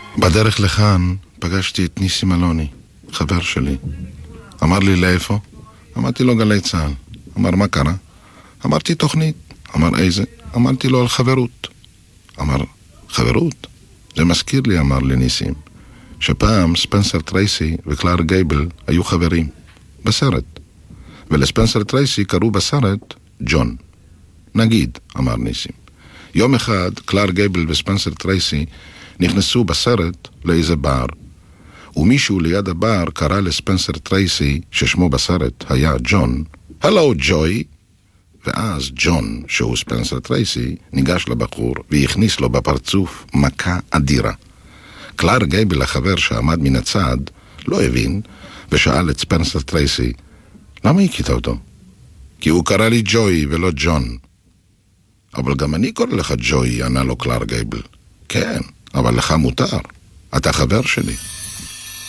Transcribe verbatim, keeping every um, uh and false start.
בדרך לכאן פגשתי את ניסים אלוני, חבר שלי. אמר לי לאיפה? אמרתי לו גלי צהל. אמר מה קרה? אמרתי תוכנית. אמר איזה? אמרתי לו על חברות. אמר חברות? זה מזכיר לי, אמר לי ניסים, שפעם ספנסר טרייסי וקלאר גייבל היו חברים בסרט, ולספנסר טרייסי קראו בסרט ג'ון. נגיד, אמר ניסים, יום אחד קלאר גייבל וספנסר טרייסי נכנסו בסרט לאיזה בר, ומישהו ליד הבר קרא לספנסר טרייסי, ששמו בסרט היה ג'ון, הלו ג'וי. ואז ג'ון, שהוא ספנסר טרייסי, ניגש לבחור והכניס לו בפרצוף מכה אדירה. קלאר גייבל, החבר שעמד מן הצד, לא הבין ושאל את ספנסר טרייסי, למה הכית אותו? כי הוא קרא לי ג'וי ולא ג'ון. אבל גם אני קורא לך ג'וי, ענה לו קלאר גייבל. כן, אבל לך מותר, אתה חבר שלי.